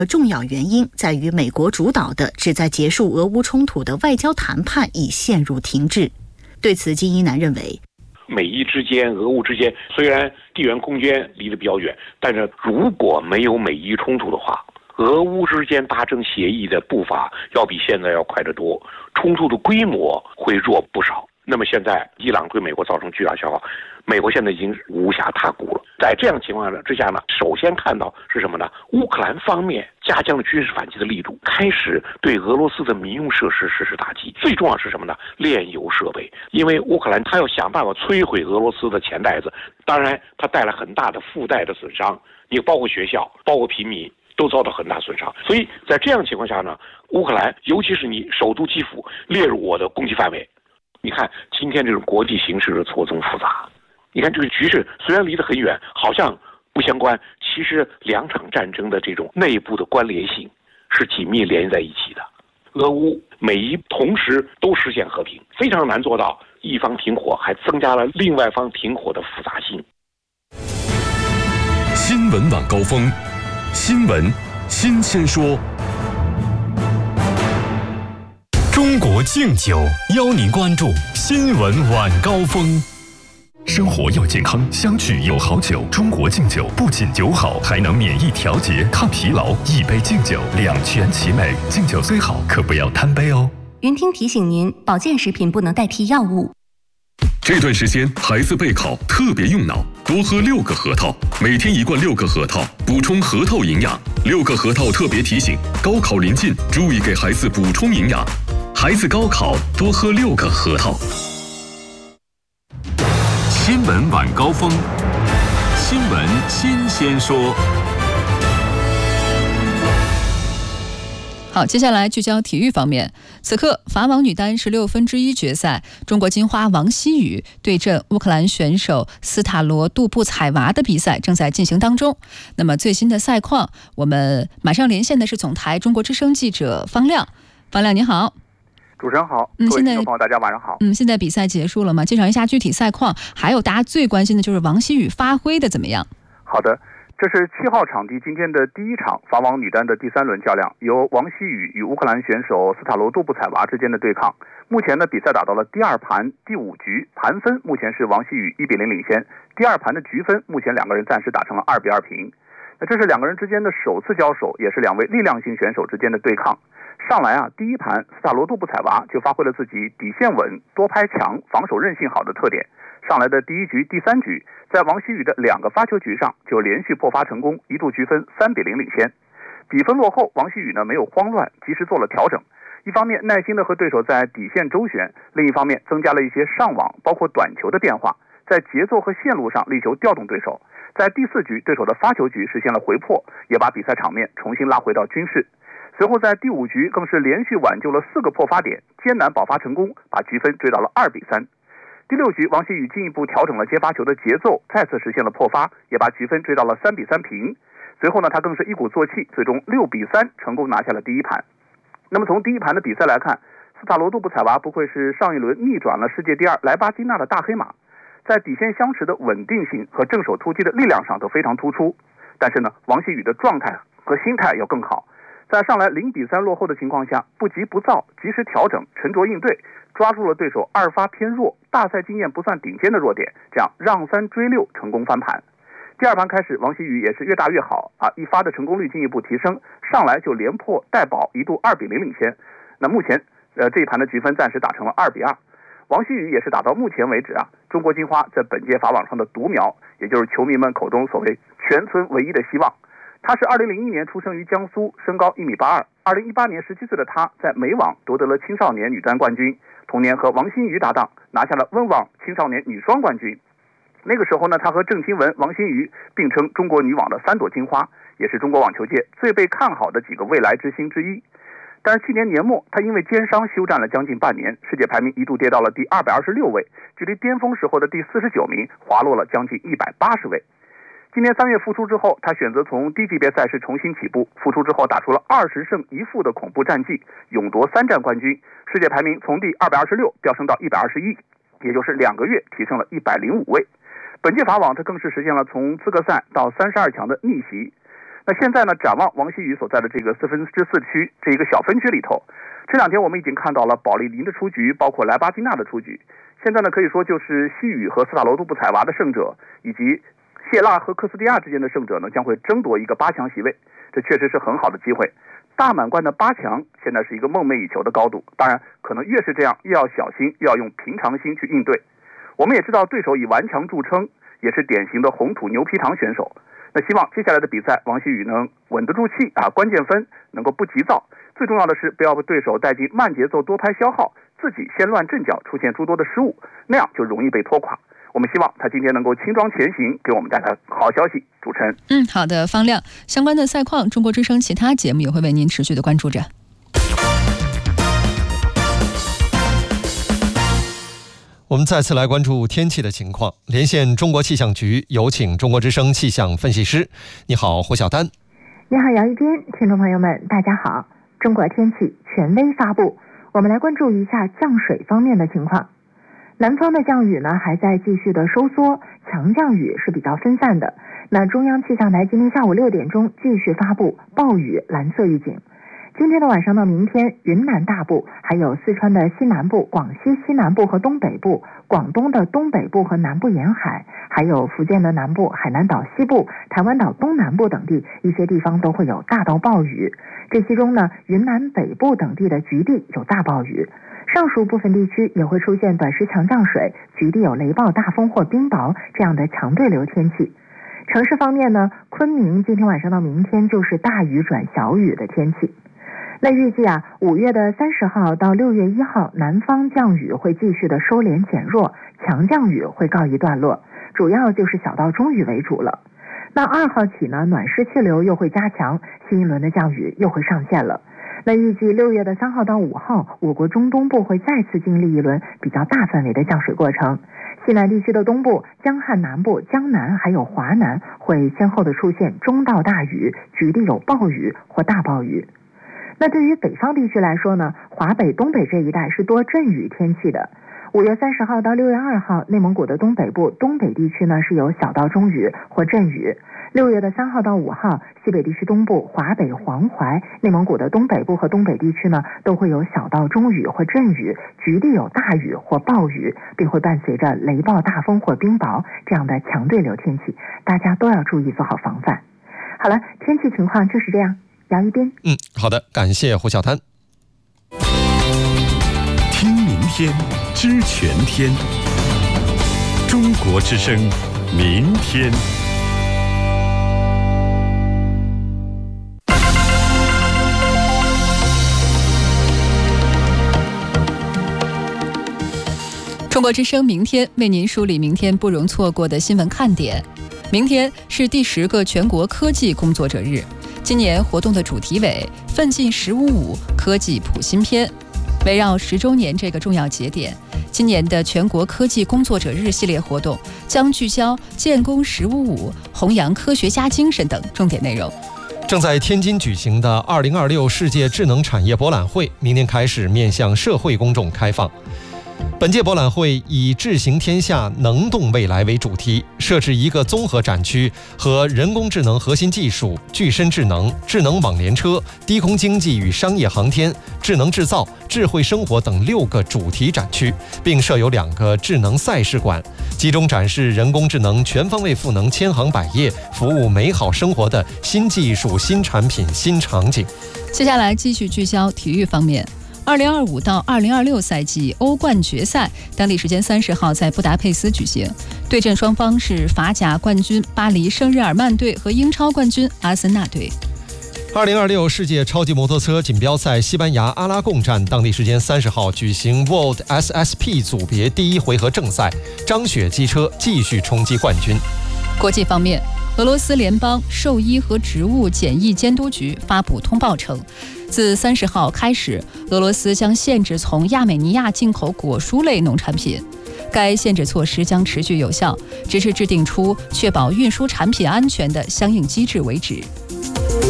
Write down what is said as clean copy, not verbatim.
重要原因在于美国主导的旨在结束俄乌冲突的外交谈判已陷入停滞。对此，金一南认为， 美伊之间、俄乌之间虽然地缘空间离得比较远，但是如果没有美伊冲突的话，俄乌之间达成协议的步伐要比现在要快得多，冲突的规模会弱不少。那么现在伊朗对美国造成巨大消耗，美国现在已经无暇他顾了。在这样情况之下呢，首先看到是什么呢？乌克兰方面加强了军事反击的力度，开始对俄罗斯的民用设施实施打击。最重要是什么呢？炼油设备，因为乌克兰他要想办法摧毁俄罗斯的钱袋子，当然他带来很大的附带的损伤，你包括学校，包括平民都遭到很大损伤。所以在这样情况下呢，乌克兰尤其是你首都基辅列入我的攻击范围。你看今天这种国际形势的错综复杂，你看这个局势虽然离得很远，好像不相关，其实两场战争的这种内部的关联性是紧密连在一起的。俄乌美伊同时都实现和平，非常难做到一方停火，还增加了另外方停火的复杂性。 新闻晚高峰，新闻新鲜说。中国敬酒邀您关注新闻晚高峰。生活要健康，相聚有好酒。中国敬酒不仅酒好，还能免疫调节、抗疲劳。一杯敬酒，两全其美。敬酒虽好，可不要贪杯哦。 云听提醒您，保健食品不能代替药物。 这段时间孩子备考特别用脑，多喝6个核桃，每天1罐6个核桃，补充核桃营养。6个核桃特别提醒：高考临近，注意给孩子补充营养。孩子高考多喝6个核桃。新闻晚高峰，新闻新鲜说。 好，接下来聚焦体育方面。此刻，法网女单16分之一决赛，中国金花王希雨对阵乌克兰选手斯塔罗杜布采娃的比赛正在进行当中。那么最新的赛况，我们马上连线的是总台中国之声记者方亮。方亮，您好。 主持人好，各位听众朋友，大家晚上好。 现在比赛结束了吗？介绍一下具体赛况，还有大家最关心的就是王希雨发挥的怎么样？ 好的，这是7号场地今天的第一场法网女单的第3轮较量，由王希雨与乌克兰选手斯塔罗杜布采娃之间的对抗。目前呢，比赛打到了第2盘第5局，盘分目前是王希雨1比0领先，第2盘的局分目前两个人暂时打成了2比2平。那这是两个人之间的首次交手，也是两位力量型选手之间的对抗。上来第一盘斯塔罗杜布采娃就发挥了自己底线稳、多拍强、防守韧性好的特点。上来的第1局、第3局，在王希雨的2个发球局上就连续破发成功，一度局分3比0领先。比分落后，王希雨呢没有慌乱，及时做了调整。一方面耐心的和对手在底线周旋，另一方面增加了一些上网包括短球的变化，在节奏和线路上力求调动对手。在第4局，对手的发球局实现了回破，也把比赛场面重新拉回到均势。随后在第5局更是连续挽救了4个破发点，艰难保发成功，把局分追到了2比3。第6局，王希雨进一步调整了接发球的节奏，再次实现了破发，也把局分追到了3比3平。随后呢，他更是一鼓作气，最终6比3成功拿下了第一盘。那么从第一盘的比赛来看，斯塔罗杜布采娃不愧是上一轮逆转了世界第2莱巴金娜的大黑马，在底线相持的稳定性和正手突击的力量上都非常突出。但是呢，王希雨的状态和心态要更好，在上来0比3落后的情况下，不急不躁，及时调整，沉着应对，抓住了对手2发偏弱、大赛经验不算顶尖的弱点，这样让3追6成功翻盘。第2盘开始，王希雨也是越打越好一发的成功率进一步提升，上来就连破带保，一度2比0领先。那目前这一盘的局分暂时打成了2比2。王希雨也是打到目前为止中国金花在本届法网上的独苗，也就是球迷们口中所谓全村唯一的希望。他是2001年出生于江苏，身高1米82，2018年17岁的他在美网夺得了青少年女单冠军，同年和王欣瑜搭档拿下了温网青少年女双冠军。那个时候呢，他和郑钦文、王欣瑜并称中国女网的3朵金花，也是中国网球界最被看好的几个未来之星之一。但是去年年末，他因为肩伤休战了将近半年，世界排名一度跌到了第226位，距离巅峰时候的第49名滑落了将近180位。今年3月复出之后，他选择从低级别赛事重新起步，复出之后打出了20胜1负的恐怖战绩，勇夺3战冠军，世界排名从第226飙升到121，也就是2个月提升了105位。本届法网他更是实现了从资格赛到32强的逆袭。 那现在呢，展望王希宇所在的这个4分之4区这一个小分区里头，这2天我们已经看到了保利林的出局，包括莱巴金纳的出局。现在呢，可以说就是希宇和斯塔罗杜布采娃的胜者，以及谢拉和科斯蒂亚之间的胜者呢，将会争夺一个8强席位，这确实是很好的机会。大满贯的8强现在是一个梦寐以求的高度，当然可能越是这样越要小心，越要用平常心去应对。我们也知道对手以顽强著称，也是典型的红土牛皮糖选手。那希望接下来的比赛王希宇能稳得住气关键分能够不急躁，最重要的是不要被对手带进慢节奏多拍消耗，自己先乱阵脚，出现诸多的失误，那样就容易被拖垮。我们希望他今天能够轻装前行，给我们带来好消息。主持人， 好的，方亮，相关的赛况，中国之声其他节目也会为您持续的关注着。 我们再次来关注天气的情况，连线中国气象局，有请中国之声气象分析师。你好，胡晓丹。 你好，姚一斌。听众朋友们，大家好。中国天气权威发布，我们来关注一下降水方面的情况。南方的降雨呢还在继续的收缩，强降雨是比较分散的。那中央气象台今天下午6点钟继续发布暴雨蓝色预警。今天的晚上到明天，云南大部、还有四川的西南部、广西西南部和东北部、广东的东北部和南部沿海，还有福建的南部、海南岛西部、台湾岛东南部等地一些地方都会有大到暴雨。这其中呢，云南北部等地的局地有大暴雨，上述部分地区也会出现短时强降水，局地有雷暴、大风或冰雹这样的强对流天气。城市方面呢，昆明今天晚上到明天就是大雨转小雨的天气。那预计5月的30号到6月1号，南方降雨会继续的收敛减弱，强降雨会告一段落，主要就是小到中雨为主了。那2号起呢，暖湿气流又会加强，新一轮的降雨又会上线了。那预计6月的3号到5号，我国中东部会再次经历一轮比较大范围的降水过程。西南地区的东部、江汉南部、江南还有华南会先后的出现中到大雨，局地有暴雨或大暴雨。那对于北方地区来说呢，华北、东北这一带是多阵雨天气的。5月30号到6月2号，内蒙古的东北部、东北地区呢是有小到中雨或阵雨。6月的3号到5号，西北地区东部、华北、黄淮、内蒙古的东北部和东北地区呢都会有小到中雨或阵雨，局地有大雨或暴雨，并会伴随着雷暴、大风或冰雹这样的强对流天气，大家都要注意做好防范。好了，天气情况就是这样。杨一斌， 好的，感谢胡晓丹。 听明天，知全天。中国之声，明天。 中国之声明天为您梳理明天不容错过的新闻看点。明天是第10个全国科技工作者日。今年活动的主题为奋进1055科技谱新篇。围绕10周年这个重要节点，今年的全国科技工作者日系列活动将聚焦建功1055、弘扬科学家精神等重点内容。 正在天津举行的2026世界智能产业博览会，明天开始面向社会公众开放。本届博览会以智行天下能动未来为主题，设置一个综合展区和人工智能核心技术、具身智能、智能网联车、低空经济与商业航天、智能制造、智慧生活等6个主题展区，并设有2个智能赛事馆，集中展示人工智能全方位赋能千行百业、服务美好生活的新技术、新产品、新场景。 接下来继续聚焦体育方面。2025到2026赛季欧冠决赛，当地时间30号在布达佩斯举行，对阵双方是法甲冠军巴黎圣日耳曼队和英超冠军阿森纳队。 2026世界超级摩托车锦标赛西班牙阿拉贡站当地时间30号举行 World SSP 组别第1回合正赛，张雪机车继续冲击冠军。 国际方面，俄罗斯联邦兽医和植物检疫监督局发布通报称，自30号开始，俄罗斯将限制从亚美尼亚进口果蔬类农产品。该限制措施将持续有效，直至制定出确保运输产品安全的相应机制为止。